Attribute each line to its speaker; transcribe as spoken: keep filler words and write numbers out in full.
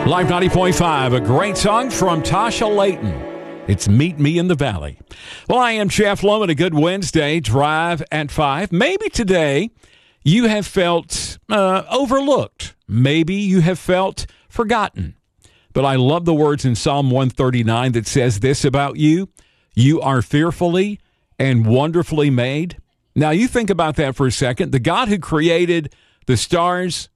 Speaker 1: Live ninety point five, a great song from Tasha Layton. It's Meet Me in the Valley. Well, I am Jeff Loman. A good Wednesday drive at five. Maybe today you have felt uh, overlooked. Maybe you have felt forgotten. But I love the words in Psalm one thirty-nine that says this about you. You are fearfully and wonderfully made. Now, you think about that for a second. The God who created the stars